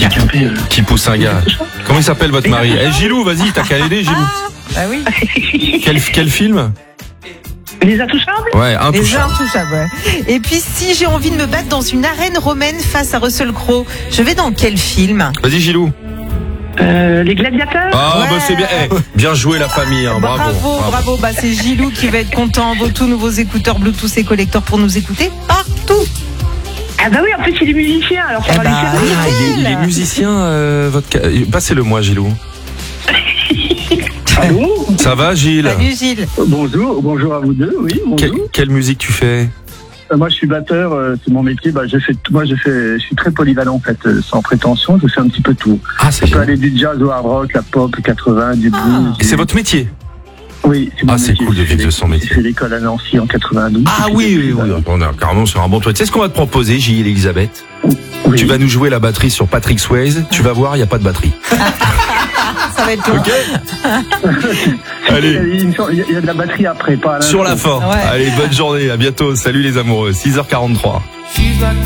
qui pousse un gars. Comment il s'appelle votre mari? Gilou, vas-y, t'as qu'à l'aider, Gilou. Ah oui. Quel film? Les Intouchables? Ouais, Les Intouchable. Intouchables, ouais. Et puis, si j'ai envie de me battre dans une arène romaine face à Russell Crowe, je vais dans quel film? Vas-y, Gilou. Les Gladiateurs? Ah, Ouais. bah c'est bien. Bien joué la famille, hein. Bravo. Bah, c'est Gilou qui va être content. Vos tout nouveaux écouteurs Bluetooth et collecteurs pour nous écouter partout. Ah bah oui, en plus il est musicien, alors ça va lui faire plaisir. Il est musicien, passez-le moi, Gilou. Allô? Ça va, Gilles? Salut Gilles. Bonjour à vous deux, oui, bonjour. Quelle musique tu fais? Moi, je suis batteur, c'est mon métier. Je suis très polyvalent en fait, sans prétention. Je fais un petit peu tout. Ah, Je peux aller du jazz au hard rock, la pop, 80, du blues. Et c'est votre métier? Oui, c'est mon Ah, c'est métier. cool de vivre de son métier. J'ai fait l'école à Nancy en 92. Ah oui, on est carrément sur un bon toit. Tu sais ce qu'on va te proposer, Gilles et Elisabeth? Oui. Tu vas nous jouer la batterie sur Patrick Swayze. Tu vas voir, il n'y a pas de batterie. Ça va être Ok. Allez, Il y a de la batterie après, pas à sur la fin. Ouais. Allez, bonne journée, à bientôt. Salut les amoureux. 6h43.